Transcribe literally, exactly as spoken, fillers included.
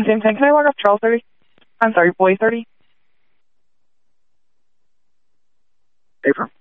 same thing. Can I log off Charles thirty? I'm sorry, boy thirty. April.